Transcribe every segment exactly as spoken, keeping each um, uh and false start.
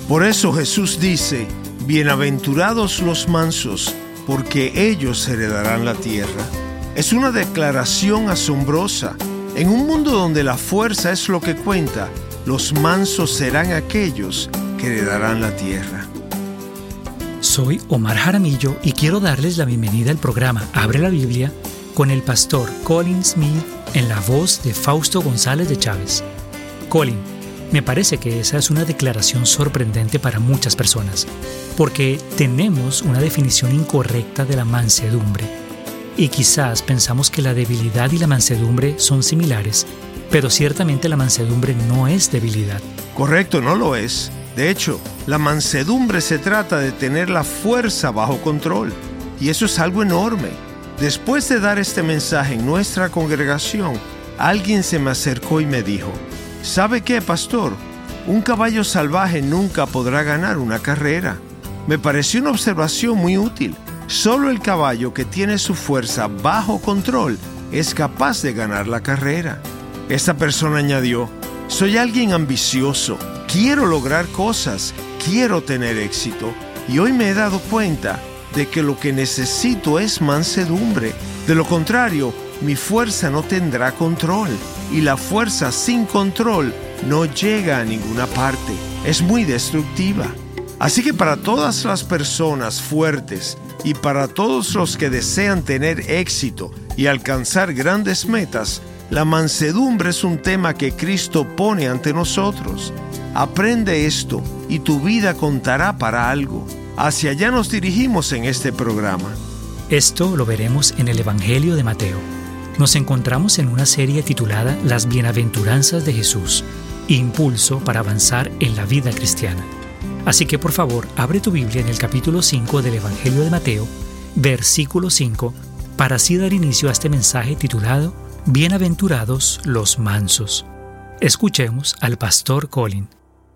Por eso Jesús dice, bienaventurados los mansos, porque ellos heredarán la tierra. Es una declaración asombrosa. En un mundo donde la fuerza es lo que cuenta, los mansos serán aquellos que heredarán la tierra. Soy Omar Jaramillo y quiero darles la bienvenida al programa Abre la Biblia con el pastor Colin Smith en la voz de Fausto González de Chávez. Colin, me parece que esa es una declaración sorprendente para muchas personas, porque tenemos una definición incorrecta de la mansedumbre. Y quizás pensamos que la debilidad y la mansedumbre son similares, pero ciertamente la mansedumbre no es debilidad. Correcto, no lo es. De hecho, la mansedumbre se trata de tener la fuerza bajo control, y eso es algo enorme. Después de dar este mensaje en nuestra congregación, alguien se me acercó y me dijo, ¿sabe qué, pastor? Un caballo salvaje nunca podrá ganar una carrera. Me pareció una observación muy útil. Solo el caballo que tiene su fuerza bajo control es capaz de ganar la carrera. Esta persona añadió, soy alguien ambicioso, quiero lograr cosas, quiero tener éxito, y hoy me he dado cuenta de que lo que necesito es mansedumbre. De lo contrario, mi fuerza no tendrá control, y la fuerza sin control no llega a ninguna parte. Es muy destructiva. Así que para todas las personas fuertes y para todos los que desean tener éxito y alcanzar grandes metas, la mansedumbre es un tema que Cristo pone ante nosotros. Aprende esto y tu vida contará para algo. Hacia allá nos dirigimos en este programa. Esto lo veremos en el Evangelio de Mateo. Nos encontramos en una serie titulada Las Bienaventuranzas de Jesús, impulso para avanzar en la vida cristiana. Así que por favor, abre tu Biblia en el capítulo cinco del Evangelio de Mateo, versículo cinco, para así dar inicio a este mensaje titulado Bienaventurados los mansos. Escuchemos al pastor Colin.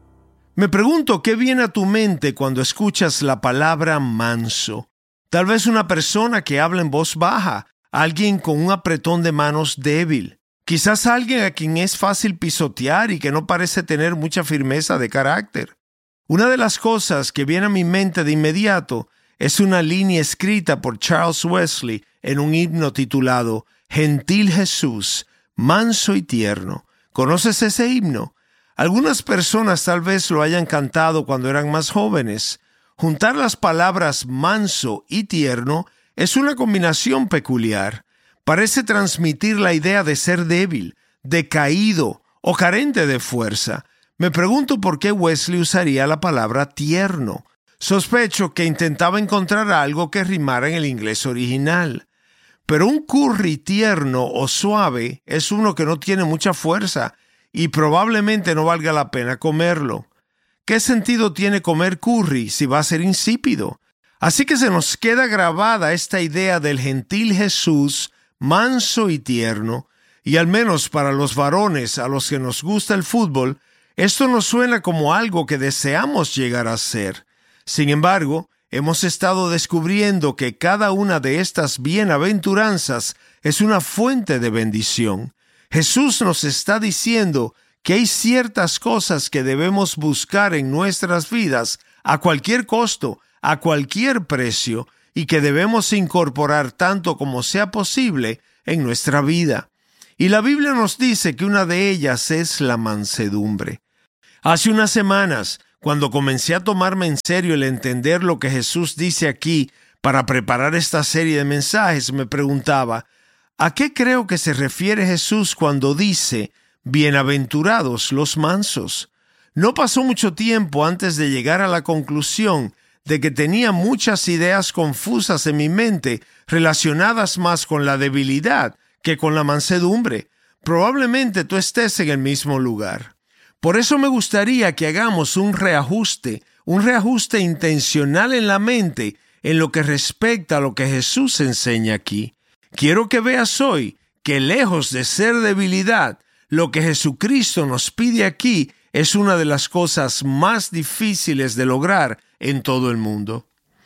Me pregunto qué viene a tu mente cuando escuchas la palabra manso. Tal vez una persona que habla en voz baja, alguien con un apretón de manos débil, quizás alguien a quien es fácil pisotear y que no parece tener mucha firmeza de carácter. Una de las cosas que viene a mi mente de inmediato es una línea escrita por Charles Wesley en un himno titulado Gentil Jesús, manso y tierno. ¿Conoces ese himno? Algunas personas tal vez lo hayan cantado cuando eran más jóvenes. Juntar las palabras manso y tierno es una combinación peculiar. Parece transmitir la idea de ser débil, decaído o carente de fuerza. Me pregunto por qué Wesley usaría la palabra tierno. Sospecho que intentaba encontrar algo que rimara en el inglés original. Pero un curry tierno o suave es uno que no tiene mucha fuerza y probablemente no valga la pena comerlo. ¿Qué sentido tiene comer curry si va a ser insípido? Así que se nos queda grabada esta idea del gentil Jesús, manso y tierno, y al menos para los varones a los que nos gusta el fútbol, esto nos suena como algo que deseamos llegar a ser. Sin embargo, hemos estado descubriendo que cada una de estas bienaventuranzas es una fuente de bendición. Jesús nos está diciendo que hay ciertas cosas que debemos buscar en nuestras vidas a cualquier costo, a cualquier precio, y que debemos incorporar tanto como sea posible en nuestra vida. Y la Biblia nos dice que una de ellas es la mansedumbre. Hace unas semanas, cuando comencé a tomarme en serio el entender lo que Jesús dice aquí para preparar esta serie de mensajes, me preguntaba, ¿a qué creo que se refiere Jesús cuando dice, bienaventurados los mansos? No pasó mucho tiempo antes de llegar a la conclusión de que tenía muchas ideas confusas en mi mente relacionadas más con la debilidad que con la mansedumbre. Probablemente tú estés en el mismo lugar. Por eso me gustaría que hagamos un reajuste, un reajuste intencional en la mente en lo que respecta a lo que Jesús enseña aquí. Quiero que veas hoy que lejos de ser debilidad, lo que Jesucristo nos pide aquí es una de las cosas más difíciles de lograr en todo el mundo.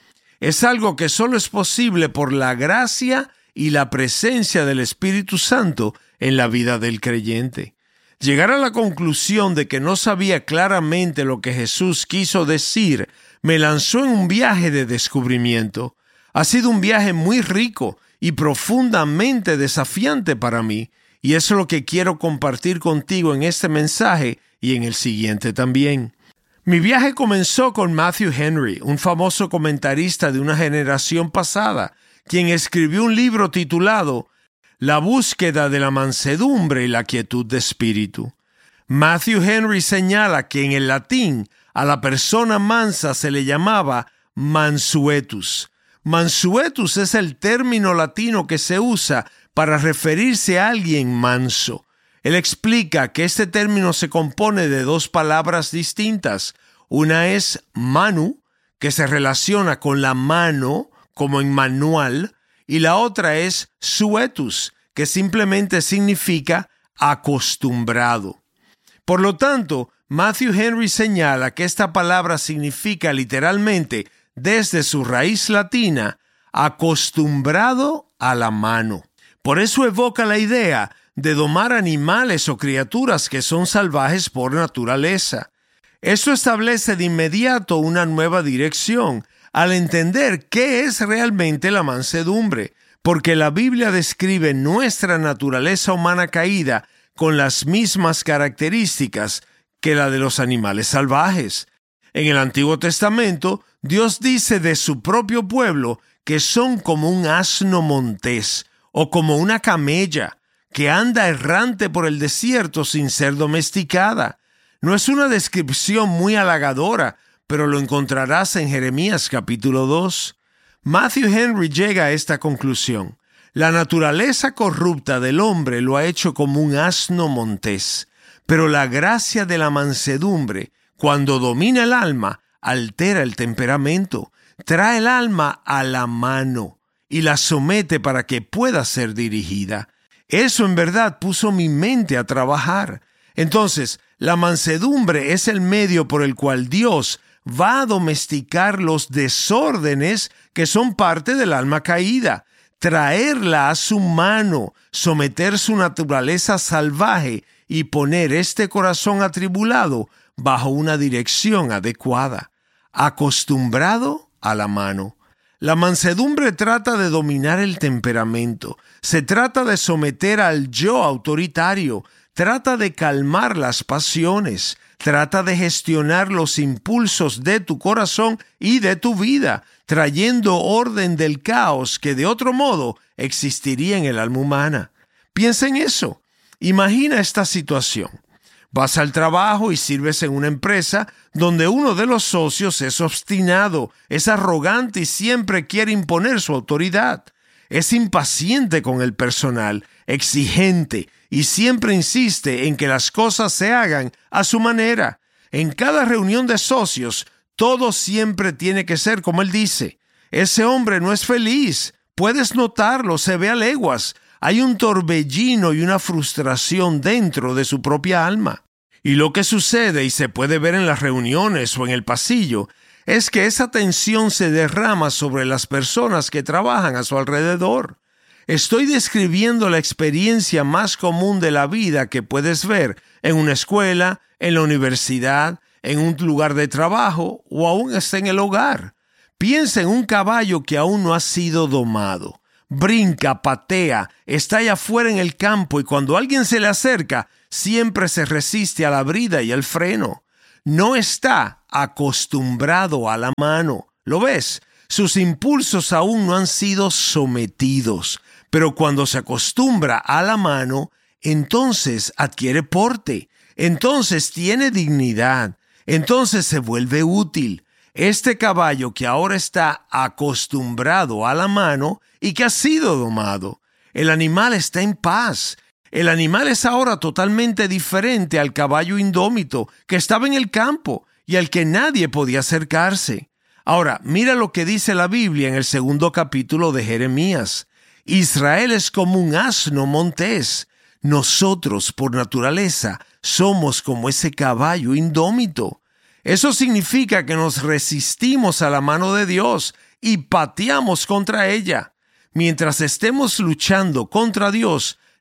Es algo que solo es posible por la gracia y la presencia del Espíritu Santo en la vida del creyente. Llegar a la conclusión de que no sabía claramente lo que Jesús quiso decir me lanzó en un viaje de descubrimiento. Ha sido un viaje muy rico y profundamente desafiante para mí, y eso es lo que quiero compartir contigo en este mensaje y en el siguiente también. Mi viaje comenzó con Matthew Henry, un famoso comentarista de una generación pasada, quien escribió un libro titulado La búsqueda de la mansedumbre y la quietud de espíritu. Matthew Henry señala que en el latín a la persona mansa se le llamaba mansuetus. Mansuetus es el término latino que se usa para referirse a alguien manso. Él explica que este término se compone de dos palabras distintas. Una es manu, que se relaciona con la mano, como en manual, y la otra es suetus, que simplemente significa acostumbrado. Por lo tanto, Matthew Henry señala que esta palabra significa literalmente, desde su raíz latina, acostumbrado a la mano. Por eso evoca la idea de domar animales o criaturas que son salvajes por naturaleza. Esto establece de inmediato una nueva dirección al entender qué es realmente la mansedumbre, porque la Biblia describe nuestra naturaleza humana caída con las mismas características que la de los animales salvajes. En el Antiguo Testamento, Dios dice de su propio pueblo que son como un asno montés o como una camella que anda errante por el desierto sin ser domesticada. No es una descripción muy halagadora, pero lo encontrarás en Jeremías capítulo dos. Matthew Henry llega a esta conclusión. La naturaleza corrupta del hombre lo ha hecho como un asno montés, pero la gracia de la mansedumbre, cuando domina el alma, altera el temperamento, trae el alma a la mano y la somete para que pueda ser dirigida. Eso en verdad puso mi mente a trabajar. Entonces, la mansedumbre es el medio por el cual Dios va a domesticar los desórdenes que son parte del alma caída, traerla a su mano, someter su naturaleza salvaje y poner este corazón atribulado bajo una dirección adecuada, acostumbrado a la mano. La mansedumbre trata de dominar el temperamento, se trata de someter al yo autoritario, trata de calmar las pasiones, trata de gestionar los impulsos de tu corazón y de tu vida, trayendo orden del caos que de otro modo existiría en el alma humana. Piensa en eso. Imagina esta situación. Vas al trabajo y sirves en una empresa donde uno de los socios es obstinado, es arrogante y siempre quiere imponer su autoridad. Es impaciente con el personal, exigente y siempre insiste en que las cosas se hagan a su manera. En cada reunión de socios, todo siempre tiene que ser como él dice. Ese hombre no es feliz. Puedes notarlo, se ve a leguas. Hay un torbellino y una frustración dentro de su propia alma. Y lo que sucede, y se puede ver en las reuniones o en el pasillo, es que esa tensión se derrama sobre las personas que trabajan a su alrededor. Estoy describiendo la experiencia más común de la vida que puedes ver en una escuela, en la universidad, en un lugar de trabajo o aún hasta en el hogar. Piensa en un caballo que aún no ha sido domado. Brinca, patea, está allá afuera en el campo y cuando alguien se le acerca, siempre se resiste a la brida y al freno. No está acostumbrado a la mano. ¿Lo ves? Sus impulsos aún no han sido sometidos, pero cuando se acostumbra a la mano, entonces adquiere porte, entonces tiene dignidad, entonces se vuelve útil. Este caballo que ahora está acostumbrado a la mano y que ha sido domado, el animal está en paz. El animal es ahora totalmente diferente al caballo indómito que estaba en el campo y al que nadie podía acercarse. Ahora, mira lo que dice la Biblia en el segundo capítulo de Jeremías. Israel es como un asno montés. Nosotros, por naturaleza, somos como ese caballo indómito. Eso significa que nos resistimos a la mano de Dios y pateamos contra ella. Mientras estemos luchando contra Dios,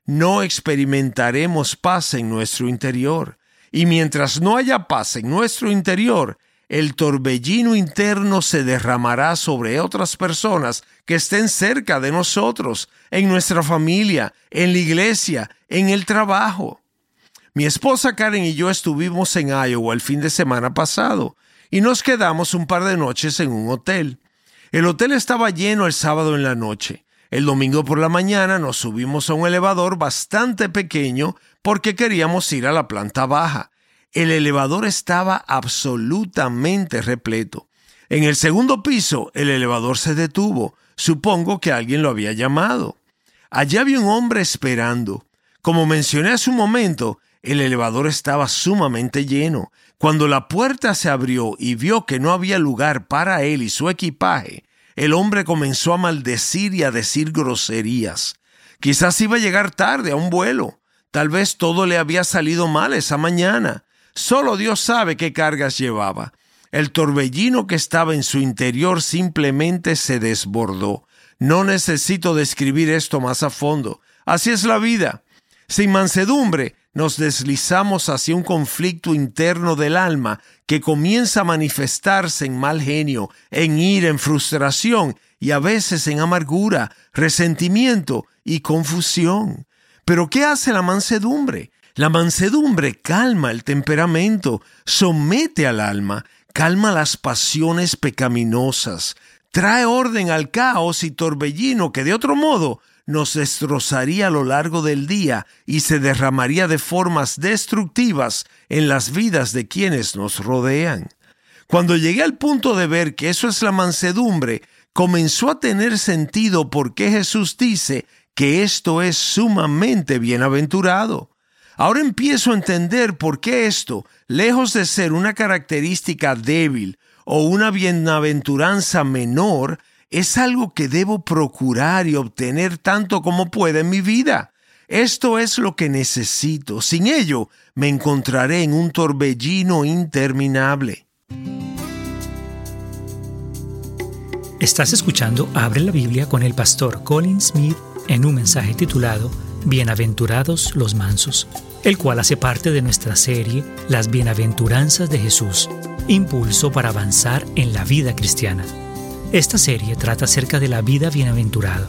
no experimentaremos paz en nuestro interior. Y mientras no haya paz en nuestro interior, el torbellino interno se derramará sobre otras personas que estén cerca de nosotros, en nuestra familia, en la iglesia, en el trabajo. Mi esposa Karen y yo estuvimos en Iowa el fin de semana pasado y nos quedamos un par de noches en un hotel. El hotel estaba lleno el sábado en la noche. El domingo por la mañana nos subimos a un elevador bastante pequeño porque queríamos ir a la planta baja. El elevador estaba absolutamente repleto. En el segundo piso, el elevador se detuvo. Supongo que alguien lo había llamado. Allí había un hombre esperando. Como mencioné hace un momento, el elevador estaba sumamente lleno. Cuando la puerta se abrió y vio que no había lugar para él y su equipaje, el hombre comenzó a maldecir y a decir groserías. Quizás iba a llegar tarde a un vuelo. Tal vez todo le había salido mal esa mañana. Solo Dios sabe qué cargas llevaba. El torbellino que estaba en su interior simplemente se desbordó. No necesito describir esto más a fondo. Así es la vida. Sin mansedumbre, nos deslizamos hacia un conflicto interno del alma que comienza a manifestarse en mal genio, en ira, en frustración y a veces en amargura, resentimiento y confusión. ¿Pero qué hace la mansedumbre? La mansedumbre calma el temperamento, somete al alma, calma las pasiones pecaminosas, trae orden al caos y torbellino que de otro modo nos destrozaría a lo largo del día y se derramaría de formas destructivas en las vidas de quienes nos rodean. Cuando llegué al punto de ver que eso es la mansedumbre, comenzó a tener sentido por qué Jesús dice que esto es sumamente bienaventurado. Ahora empiezo a entender por qué esto, lejos de ser una característica débil o una bienaventuranza menor, es algo que debo procurar y obtener tanto como pueda en mi vida. Esto es lo que necesito. Sin ello, me encontraré en un torbellino interminable. Estás escuchando Abre la Biblia con el pastor Colin Smith en un mensaje titulado Bienaventurados los mansos, el cual hace parte de nuestra serie Las Bienaventuranzas de Jesús, impulso para avanzar en la vida cristiana. Esta serie trata acerca de la vida bienaventurada,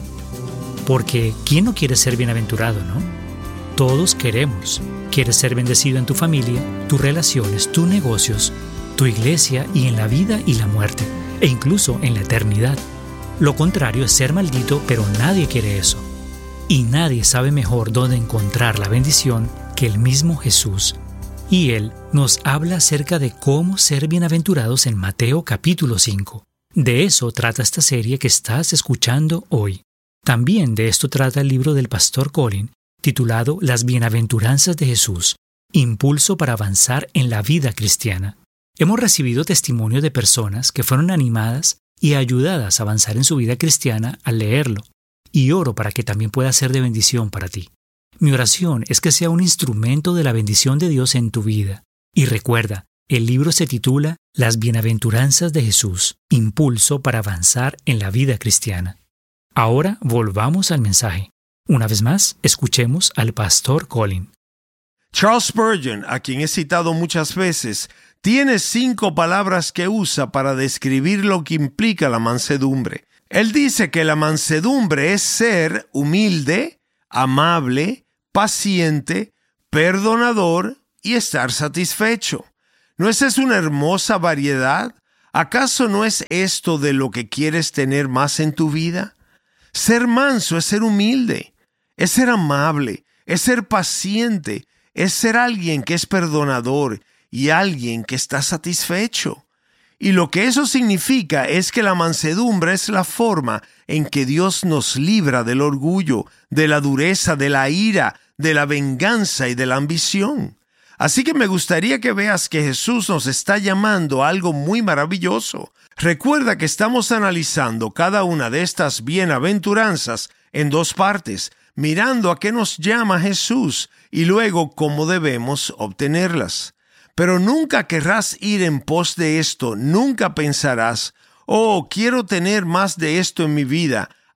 porque ¿quién no quiere ser bienaventurado, no? Todos queremos. Quieres ser bendecido en tu familia, tus relaciones, tus negocios, tu iglesia y en la vida y la muerte, e incluso en la eternidad. Lo contrario es ser maldito, pero nadie quiere eso. Y nadie sabe mejor dónde encontrar la bendición que el mismo Jesús. Y Él nos habla acerca de cómo ser bienaventurados en Mateo capítulo cinco. De eso trata esta serie que estás escuchando hoy. También de esto trata el libro del pastor Colin, titulado Las Bienaventuranzas de Jesús, impulso para avanzar en la vida cristiana. Hemos recibido testimonio de personas que fueron animadas y ayudadas a avanzar en su vida cristiana al leerlo, y oro para que también pueda ser de bendición para ti. Mi oración es que sea un instrumento de la bendición de Dios en tu vida. Y recuerda, el libro se titula Las Bienaventuranzas de Jesús, impulso para avanzar en la vida cristiana. Ahora volvamos al mensaje. Una vez más, escuchemos al pastor Colin. Charles Spurgeon, a quien he citado muchas veces, tiene cinco palabras que usa para describir lo que implica la mansedumbre. Él dice que la mansedumbre es ser humilde, amable, paciente, perdonador y estar satisfecho. ¿No es esa una hermosa variedad? ¿Acaso no es esto de lo que quieres tener más en tu vida? Ser manso es ser humilde, es ser amable, es ser paciente, es ser alguien que es perdonador y alguien que está satisfecho. Y lo que eso significa es que la mansedumbre es la forma en que Dios nos libra del orgullo, de la dureza, de la ira, de la venganza y de la ambición. Así que me gustaría que veas que Jesús nos está llamando a algo muy maravilloso. Recuerda que estamos analizando cada una de estas bienaventuranzas en dos partes, mirando a qué nos llama Jesús y luego cómo debemos obtenerlas. Pero nunca querrás ir en pos de esto, nunca pensarás, oh, quiero tener más de esto en mi vida,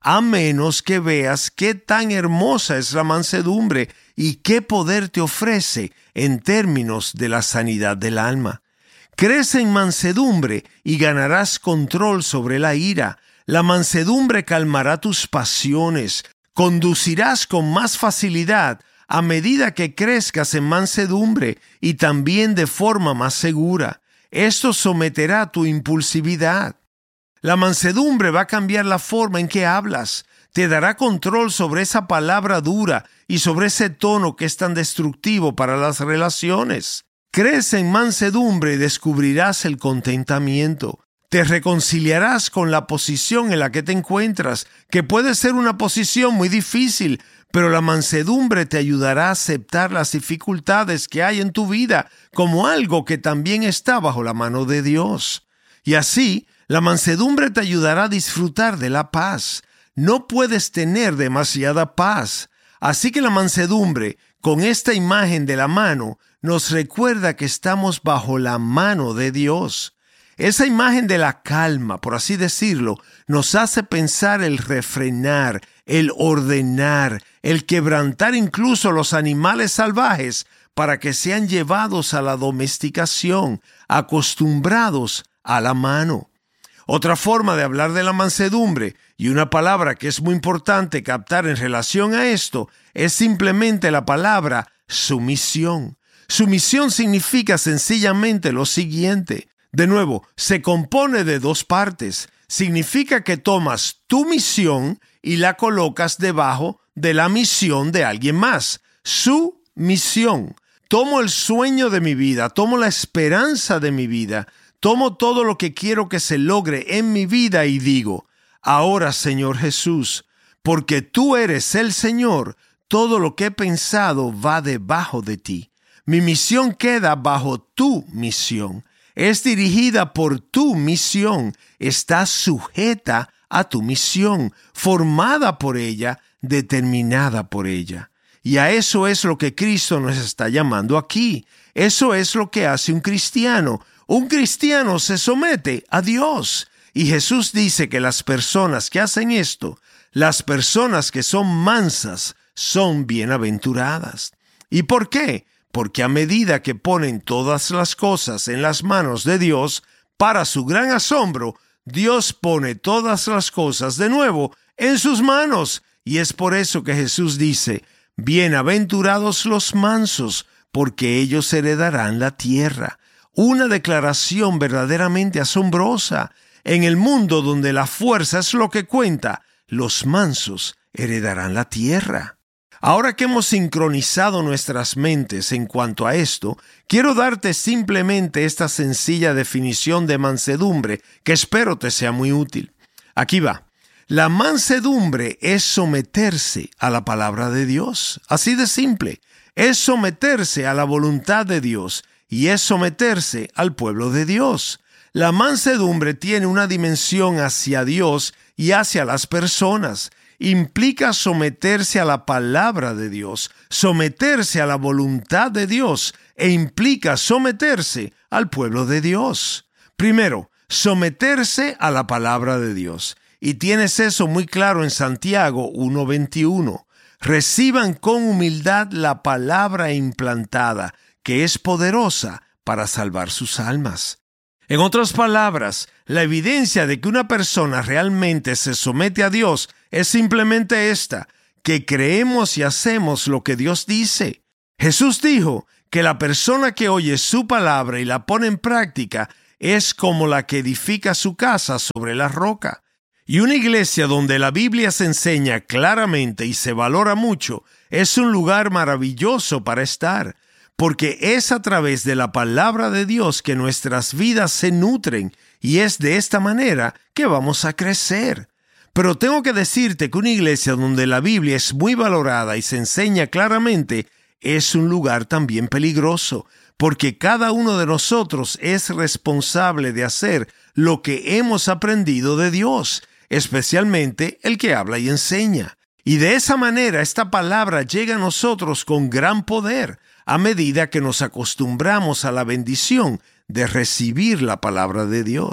a menos que veas qué tan hermosa es la mansedumbre y qué poder te ofrece en términos de la sanidad del alma. Crece en mansedumbre y ganarás control sobre la ira. La mansedumbre calmará tus pasiones. Conducirás con más facilidad a medida que crezcas en mansedumbre y también de forma más segura. Esto someterá tu impulsividad. La mansedumbre va a cambiar la forma en que hablas. Te dará control sobre esa palabra dura y sobre ese tono que es tan destructivo para las relaciones. Crece en mansedumbre y descubrirás el contentamiento. Te reconciliarás con la posición en la que te encuentras, que puede ser una posición muy difícil, pero la mansedumbre te ayudará a aceptar las dificultades que hay en tu vida como algo que también está bajo la mano de Dios. Y así, la mansedumbre te ayudará a disfrutar de la paz. No puedes tener demasiada paz. Así que la mansedumbre, con esta imagen de la mano, nos recuerda que estamos bajo la mano de Dios. Esa imagen de la calma, por así decirlo, nos hace pensar el refrenar, el ordenar, el quebrantar incluso los animales salvajes para que sean llevados a la domesticación, acostumbrados a la mano. Otra forma de hablar de la mansedumbre, y una palabra que es muy importante captar en relación a esto, es simplemente la palabra sumisión. Sumisión significa sencillamente lo siguiente. De nuevo, se compone de dos partes. Significa que tomas tu misión y la colocas debajo de la misión de alguien más. Su misión. Tomo el sueño de mi vida, tomo la esperanza de mi vida, tomo todo lo que quiero que se logre en mi vida y digo, ahora, Señor Jesús, porque tú eres el Señor, todo lo que he pensado va debajo de ti. Mi misión queda bajo tu misión. Es dirigida por tu misión. Está sujeta a tu misión, formada por ella, determinada por ella. Y a eso es lo que Cristo nos está llamando aquí. Eso es lo que hace un cristiano. Un cristiano se somete a Dios. Y Jesús dice que las personas que hacen esto, las personas que son mansas, son bienaventuradas. ¿Y por qué? Porque a medida que ponen todas las cosas en las manos de Dios, para su gran asombro, Dios pone todas las cosas de nuevo en sus manos. Y es por eso que Jesús dice, bienaventurados los mansos, porque ellos heredarán la tierra. Una declaración verdaderamente asombrosa. En el mundo donde la fuerza es lo que cuenta, los mansos heredarán la tierra. Ahora que hemos sincronizado nuestras mentes en cuanto a esto, quiero darte simplemente esta sencilla definición de mansedumbre que espero te sea muy útil. Aquí va. La mansedumbre es someterse a la palabra de Dios. Así de simple. Es someterse a la voluntad de Dios y es someterse al pueblo de Dios. La mansedumbre tiene una dimensión hacia Dios y hacia las personas. Implica someterse a la palabra de Dios, someterse a la voluntad de Dios e implica someterse al pueblo de Dios. Primero, someterse a la palabra de Dios. Y tienes eso muy claro en Santiago uno veintiuno. Reciban con humildad la palabra implantada, que es poderosa para salvar sus almas. En otras palabras, la evidencia de que una persona realmente se somete a Dios es simplemente esta, que creemos y hacemos lo que Dios dice. Jesús dijo que la persona que oye su palabra y la pone en práctica es como la que edifica su casa sobre la roca. Y una iglesia donde la Biblia se enseña claramente y se valora mucho es un lugar maravilloso para estar, porque es a través de la palabra de Dios que nuestras vidas se nutren y es de esta manera que vamos a crecer. Pero tengo que decirte que una iglesia donde la Biblia es muy valorada y se enseña claramente es un lugar también peligroso, porque cada uno de nosotros es responsable de hacer lo que hemos aprendido de Dios, especialmente el que habla y enseña. Y de esa manera esta palabra llega a nosotros con gran poder a medida que nos acostumbramos a la bendición de recibir la palabra de Dios.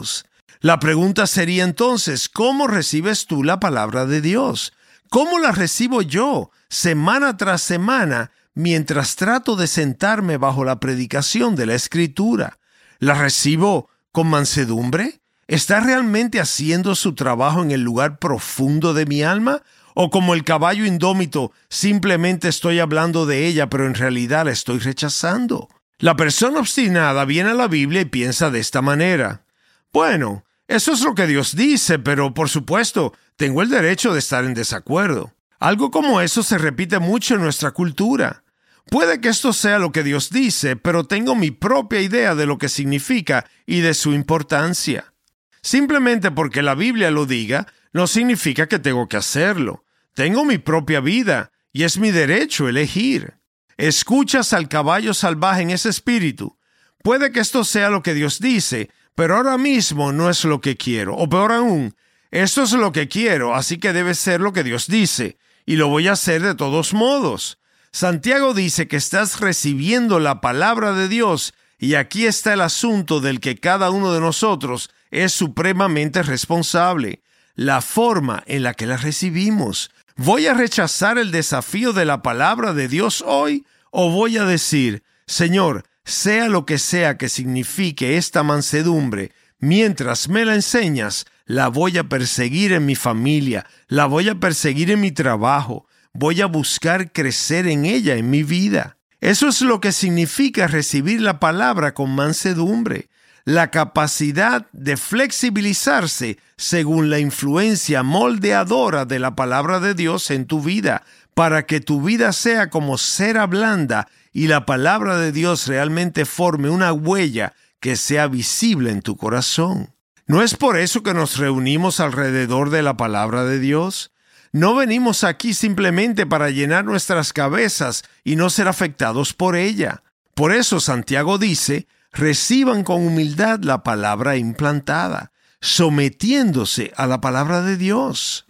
La pregunta sería entonces, ¿cómo recibes tú la palabra de Dios? ¿Cómo la recibo yo, semana tras semana, mientras trato de sentarme bajo la predicación de la Escritura? ¿La recibo con mansedumbre? ¿Está realmente haciendo su trabajo en el lugar profundo de mi alma? ¿O como el caballo indómito, simplemente estoy hablando de ella, pero en realidad la estoy rechazando? La persona obstinada viene a la Biblia y piensa de esta manera. Bueno, eso es lo que Dios dice, pero por supuesto, tengo el derecho de estar en desacuerdo. Algo como eso se repite mucho en nuestra cultura. Puede que esto sea lo que Dios dice, pero tengo mi propia idea de lo que significa y de su importancia. Simplemente porque la Biblia lo diga, no significa que tengo que hacerlo. Tengo mi propia vida y es mi derecho elegir. Escuchas al caballo salvaje en ese espíritu. Puede que esto sea lo que Dios dice, pero ahora mismo no es lo que quiero. O peor aún, esto es lo que quiero, así que debe ser lo que Dios dice, y lo voy a hacer de todos modos. Santiago dice que estás recibiendo la palabra de Dios, y aquí está el asunto del que cada uno de nosotros es supremamente responsable. La forma en la que la recibimos. ¿Voy a rechazar el desafío de la palabra de Dios hoy? ¿O voy a decir, Señor, sea lo que sea que signifique esta mansedumbre, mientras me la enseñas, la voy a perseguir en mi familia, la voy a perseguir en mi trabajo, voy a buscar crecer en ella en mi vida? Eso es lo que significa recibir la palabra con mansedumbre. La capacidad de flexibilizarse según la influencia moldeadora de la palabra de Dios en tu vida, para que tu vida sea como cera blanda y la palabra de Dios realmente forme una huella que sea visible en tu corazón. ¿No es por eso que nos reunimos alrededor de la palabra de Dios? No venimos aquí simplemente para llenar nuestras cabezas y no ser afectados por ella. Por eso Santiago dice, reciban con humildad la palabra implantada, sometiéndose a la palabra de Dios.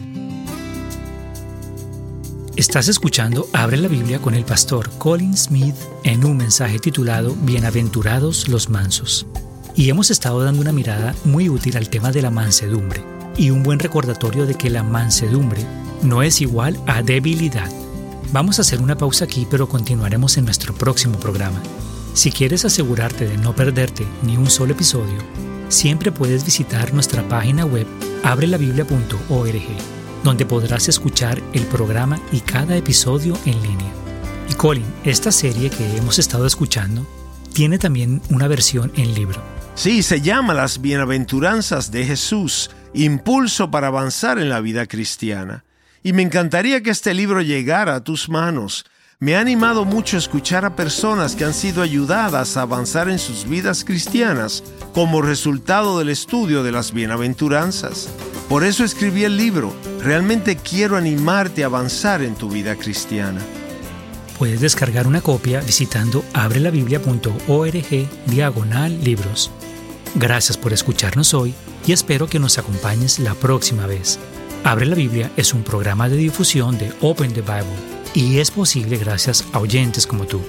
Estás escuchando Abre la Biblia con el pastor Colin Smith en un mensaje titulado Bienaventurados los mansos. Y hemos estado dando una mirada muy útil al tema de la mansedumbre y un buen recordatorio de que la mansedumbre no es igual a debilidad. Vamos a hacer una pausa aquí, pero continuaremos en nuestro próximo programa. Si quieres asegurarte de no perderte ni un solo episodio, siempre puedes visitar nuestra página web abre la biblia punto org, donde podrás escuchar el programa y cada episodio en línea. Y Colin, esta serie que hemos estado escuchando tiene también una versión en libro. Sí, se llama Las Bienaventuranzas de Jesús, impulso para avanzar en la vida cristiana. Y me encantaría que este libro llegara a tus manos. Me ha animado mucho escuchar a personas que han sido ayudadas a avanzar en sus vidas cristianas como resultado del estudio de las bienaventuranzas. Por eso escribí el libro. Realmente quiero animarte a avanzar en tu vida cristiana. Puedes descargar una copia visitando abre la biblia punto org diagonal libros. Gracias por escucharnos hoy y espero que nos acompañes la próxima vez. Abre la Biblia es un programa de difusión de Open the Bible y es posible gracias a oyentes como tú.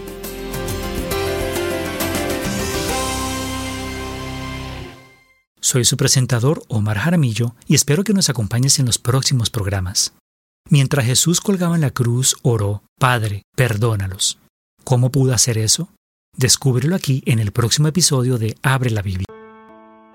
Soy su presentador Omar Jaramillo y espero que nos acompañes en los próximos programas. Mientras Jesús colgaba en la cruz, oró, Padre, perdónalos. ¿Cómo pudo hacer eso? Descúbrelo aquí en el próximo episodio de Abre la Biblia.